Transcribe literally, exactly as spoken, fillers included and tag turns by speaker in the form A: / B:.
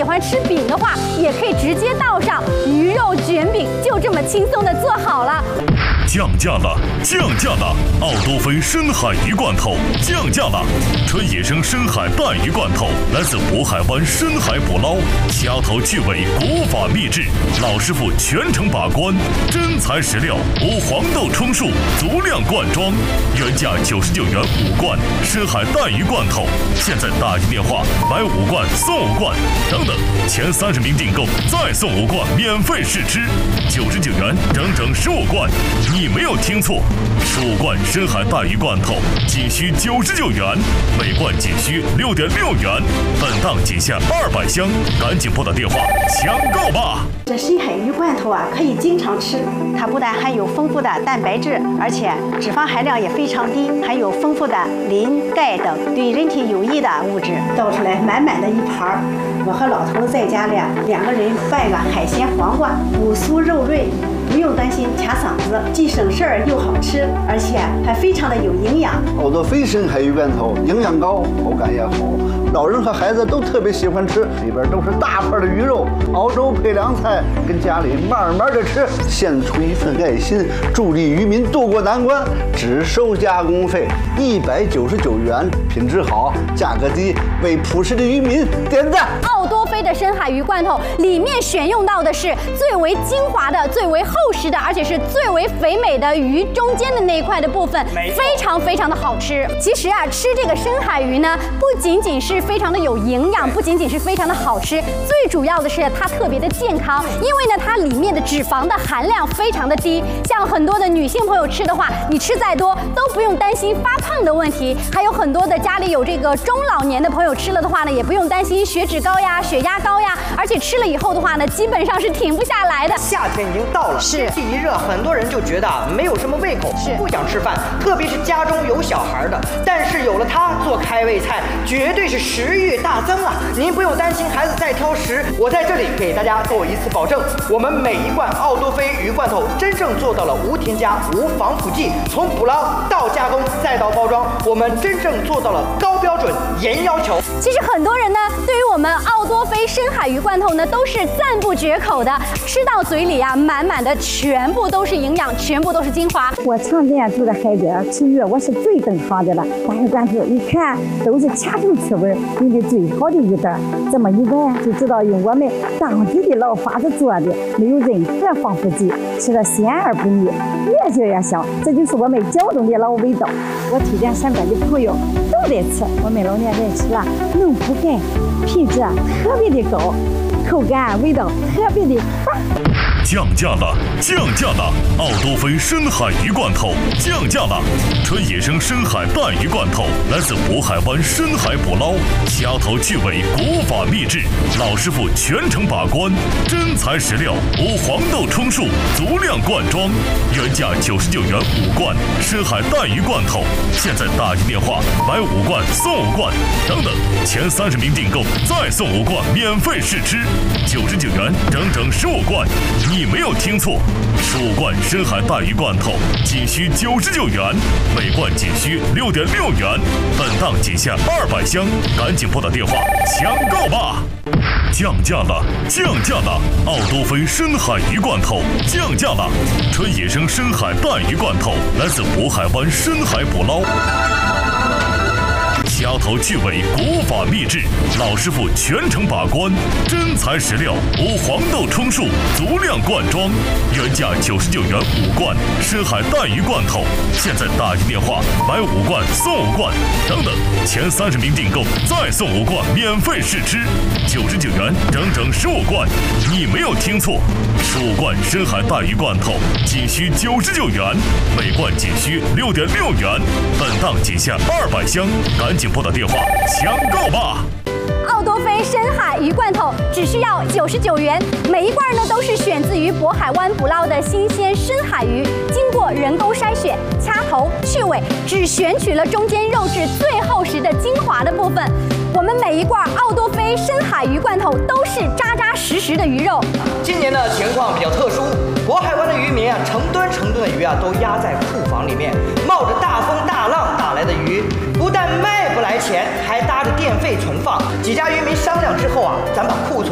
A: 欢吃饼的话，也可以直接倒上鱼肉卷饼，就这么轻松的做好了。
B: 降价了，降价了！奥多菲深海鱼罐头降价了，纯野生深海带鱼罐头，来自渤海湾深海捕捞，掐头去尾，古法秘制，老师傅全程把关，真材实料，无黄豆充数，足量灌装，原价九十九元五罐深海带鱼罐头，现在打进电话买五罐送五罐，等等，前三十名订购再送五罐免费试吃，九十九元整整十五罐。你没有听错，十五罐深海带鱼罐头仅需九十九元，每罐仅需六点六元，本档仅限二百箱，赶紧拨打电话抢购吧！
C: 这深海鱼罐头啊，可以经常吃。它不但含有丰富的蛋白质，而且脂肪含量也非常低，含有丰富的磷、钙等对人体有益的物质。倒出来满满的一盘儿，我和老头子在家里两个人拌个海鲜黄瓜，五酥肉润。不用担心卡嗓子，既省事儿又好吃，而且还非常的有营养。
D: 奥多菲深海鱼罐头营养高，口感也好，老人和孩子都特别喜欢吃。里边都是大块的鱼肉，熬粥配凉菜，跟家里慢慢的吃，献出一份爱心，助力渔民渡过难关。只收加工费一百九十九元，品质好，价格低，为朴实的渔民点赞。
A: 奥多菲的深海鱼罐头里面选用到的是最为精华的、最为厚实的，而且是最为肥美的鱼中间的那一块的部分，非常非常的好吃。其实啊，吃这个深海鱼呢，不仅仅是非常的有营养，不仅仅是非常的好吃，最主要的是它特别的健康，因为呢，它里面的脂肪的含量非常的低。像很多的女性朋友吃的话，你吃再多都不用担心发胖的问题。还有很多的家里有这个中老年的朋友吃了的话呢，也不用担心血脂高呀、血压高呀，而且吃了以后的话呢，基本上是停不下来的。
E: 夏天已经到了，
A: 是
E: 天气一热，很多人就觉得没有什么胃口，
A: 是
E: 不想吃饭，特别是家中有小孩的。但是有了它做开胃菜，绝对是食欲大增啊！您不用担心孩子再挑食，我在这里给大家做一次保证，我们每一罐奥多菲鱼罐头真正做到了无添加、无防腐剂，从捕捞到加工再到包装，我们真正做到了高标准、严要求。
A: 其实很多人呢，对于我们奥多菲深海鱼罐头呢，都是赞不绝口的，吃到嘴里啊，满满的全部都是营养，全部都是精华。
F: 我常年住在海边吃鱼，我是最懂行的了。大鱼罐头一看都是掐头去味，用的最好的鱼蛋，这么一闻就知道用我们当地的老法子做的，没有任何防腐剂，吃了鲜而不腻，越嚼越香。这就是我们胶东的老味道。我推荐身边的朋友都得吃，我们老年人吃了能补钙，品质特别的高，口感味道特别的棒。
B: 降价了，降价了！奥多菲深海鱼罐头降价了，纯野生深海带鱼罐头，来自渤海湾深海捕捞，掐头去尾，古法秘制，老师傅全程把关，真材实料，无黄豆充数，足量灌装，原价九十九元五罐深海带鱼罐头，现在打进电话买五罐送五罐，等等，前三十名订购再送五罐免费试吃，九十九元整整十五罐。你没有听错，十五罐深海带鱼罐头仅需九十九元，每罐仅需六点六元，本档仅限二百箱，赶紧拨打电话抢购吧！降价了，降价了！奥多菲深海鱼罐头降价了，纯野生深海带鱼罐头，来自渤海湾深海捕捞。掐头去尾，古法秘制，老师傅全程把关，真材实料，无黄豆充数，足量灌装，原价九十九元五罐深海带鱼罐头，现在打进电话买五罐送五罐，等等，前三十名订购再送五罐免费试吃，九十九元整整十五罐。你没有听错，十五罐深海带鱼罐头仅需九十九元，每罐仅需六点六元，本档仅限二百箱，赶紧拨打电话抢购吧！
A: 奥多菲深海鱼罐头只需要九十九元，每一罐呢都是选自于渤海湾捕捞的新鲜深海鱼，经过人工筛选、掐头去尾，只选取了中间肉质最厚实的精华的部分。我们每一罐奥多菲深海鱼罐头都是扎扎实实的鱼肉。
E: 今年的情况比较特殊，渤海湾的渔民啊，成吨成吨的鱼啊都压在库房里面，冒着大风大浪打来的鱼，不但卖不来钱，还搭着电费存放。几家渔民商量之后啊，咱把库存